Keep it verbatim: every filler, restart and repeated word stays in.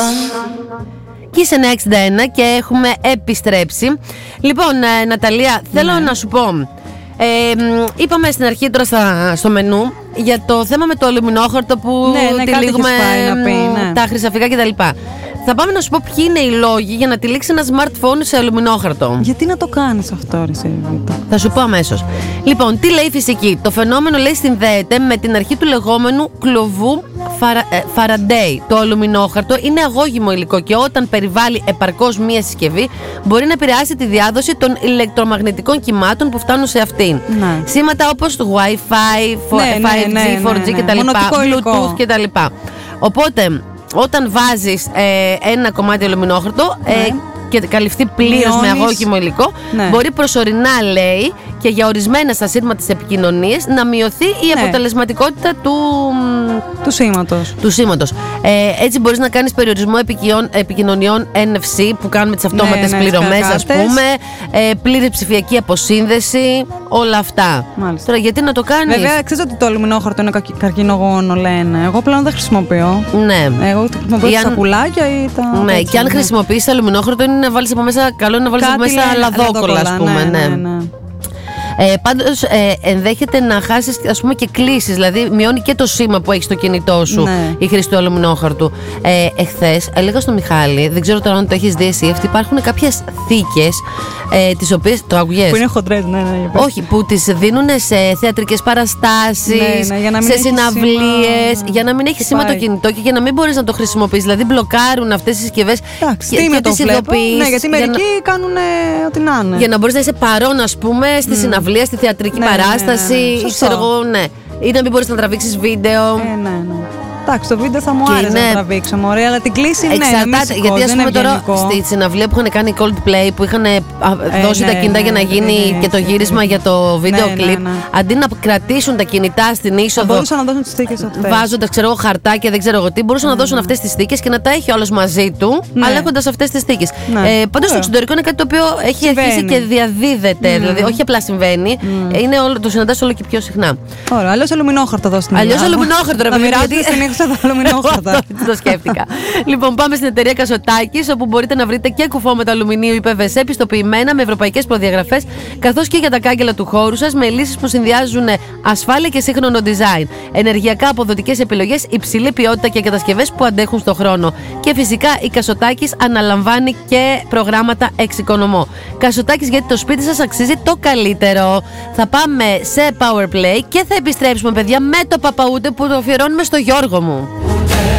Και είσαι ένα εξήντα ένα και έχουμε επιστρέψει. Λοιπόν, ε, Ναταλία, θέλω ναι. να σου πω. Ε, είπαμε στην αρχή τώρα στα, στο μενού για το θέμα με το αλουμινόχαρτο που ναι, ναι, τυλίγουμε να πει, ναι. τα χρυσαφικά κτλ. Θα πάμε να σου πω ποιοι είναι οι λόγοι για να τυλίξει ένα smartphone σε αλουμινόχαρτο. Γιατί να το κάνεις αυτό, ρε Σερβίτα? Θα σου πω αμέσως. Λοιπόν, τι λέει η φυσική? Το φαινόμενο, λέει, συνδέεται με την αρχή του λεγόμενου κλωβού Φαραντέι. Το αλουμινόχαρτο είναι αγώγιμο υλικό και όταν περιβάλλει επαρκώς μία συσκευή μπορεί να επηρεάσει τη διάδοση των ηλεκτρομαγνητικών κυμάτων που φτάνουν σε αυτήν. Ναι. Σήματα όπως το Wi-Fi, ναι, φάιβ τζι, ναι, ναι, φορ τζι ναι, ναι. κτλ. Bluetooth κτλ. Οπότε, όταν βάζεις ε, ένα κομμάτι αλουμινόχαρτο, ναι. ε, και καλυφθεί πλήρως με αγώγιμο υλικό, ναι. μπορεί προσωρινά, λέει, και για ορισμένα στα σύρματα της επικοινωνίας να μειωθεί η ναι. αποτελεσματικότητα του, του σήματος. Του σήματος. Ε, έτσι μπορείς να κάνεις περιορισμό επικοινωνιών εν εφ σι που κάνουμε τις αυτόματες ναι, ναι, πληρωμές, ας πούμε, ε, πλήρη ψηφιακή αποσύνδεση, όλα αυτά. Μάλιστα. Τώρα, γιατί να το κάνεις? Βέβαια, ξέρεις ότι το αλουμινόχαρτο είναι καρκινογόνο, λένε. Εγώ πλέον δεν χρησιμοποιώ. Ναι. Εγώ χρησιμοποιώ τα σακουλάκια ή τα. Ναι, έτσι, και αν ναι. χρησιμοποιείς αλουμινόχαρτο, είναι να βάλεις από μέσα, καλό είναι να βάλεις από μέσα λαδόκολλα, ας πούμε. Ναι, ναι, ναι. Ε, πάντως ε, ενδέχεται να χάσεις, ας πούμε, και κλήσεις. Δηλαδή μειώνει και το σήμα που έχει στο κινητό σου, ναι. η χρήση του αλουμινόχαρτου. ε, Εχθές έλεγα στο Μιχάλη, δεν ξέρω τώρα αν το έχεις δει εσύ, ότι υπάρχουν κάποιες θήκες ε, τις οποίες, το άκουγες? Που είναι χοντρές, ναι, ναι. Όχι, που τις δίνουν σε θεατρικές παραστάσεις, ναι, ναι, για να μην σε συναυλίες, σήμα... για να μην έχει σήμα το κινητό και για να μην μπορείς να το χρησιμοποιείς. Δηλαδή μπλοκάρουν αυτές τις συσκευές και, και τις ειδοποιείς. Ναι, γιατί μερικοί να... κάνουν ό,τι να είναι. Για να μπορείς να είσαι παρόν, ας πούμε, στη mm. συναυλία, στη θεατρική ναι, παράσταση, ναι, ναι, ναι. ξέρω εγώ, ναι. Ή να μην μπορείς να τραβήξεις βίντεο. Ε, ναι, ναι. Εντάξει, το βίντεο θα μου και άρεσε είναι... να τραβήξω, μωρέ, αλλά την κλίση ναι, εξαρτάται, γιατί ας πούμε τώρα στη συναυλία που είχαν κάνει Coldplay, που είχαν ε, δώσει ναι, τα κινητά ναι, για να γίνει ναι, ναι, και το γύρισμα ναι, για το βίντεο ναι, κλιπ, ναι, ναι. αντί να κρατήσουν τα κινητά στην είσοδο, θα μπορούσαν να δώσουν τις θήκες αυτές. Βάζοντας, ξέρω εγώ, χαρτάκια, δεν ξέρω εγώ τι, μπορούσαν ναι, να δώσουν ναι. αυτές τις θήκες και να τα έχει όλος μαζί του, ναι. αλλά έχοντας αυτές τις θήκες. Ναι. Ε, πάντως στο εξωτερικό είναι κάτι το οποίο έχει αρχίσει και διαδίδεται, δηλαδή όχι απλά συμβαίνει, το συναντάς όλο και πιο συχνά. Ωραία, αλλιώς αλουμινόχαρτο εδώ στην Ελλάδα. Αλλιώς αλουμινόχαρτο, ρε παιδί. Το σκέφτηκα. Λοιπόν, πάμε στην εταιρεία Κασοτάκης, όπου μπορείτε να βρείτε και κουφώματα αλουμινίου ή πι βι σι πιστοποιημένα με ευρωπαϊκές προδιαγραφές, καθώς και για τα κάγκελα του χώρου σας, με λύσεις που συνδυάζουν ασφάλεια και σύγχρονο design, ενεργειακά αποδοτικές επιλογές, υψηλή ποιότητα και κατασκευές που αντέχουν στο χρόνο. Και φυσικά η Κασοτάκης αναλαμβάνει και προγράμματα εξοικονομώ. Κασοτάκης, γιατί το σπίτι σας αξίζει το καλύτερο. Θα πάμε σε Power Play και θα επιστρέψουμε, παιδιά, με το παπαούτε που το αφιερώνουμε στο Γιώργο μου.